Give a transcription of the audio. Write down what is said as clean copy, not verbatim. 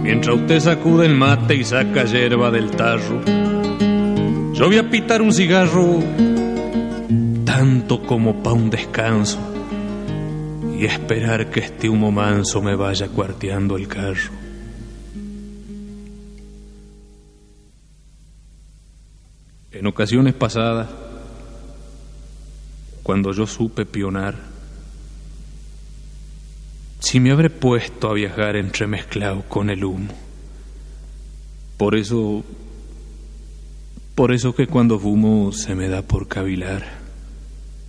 Mientras usted sacude el mate y saca yerba del tarro, yo voy a pitar un cigarro tanto como pa' un descanso y esperar que este humo manso me vaya cuarteando el carro. En ocasiones pasadas, cuando yo supe pionar, si me habré puesto a viajar entremezclado con el humo. Por eso que cuando fumo se me da por cavilar.